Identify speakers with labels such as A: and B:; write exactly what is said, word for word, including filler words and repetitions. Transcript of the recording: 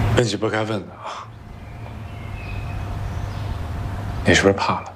A: 问起不该问的啊，你是不是怕了？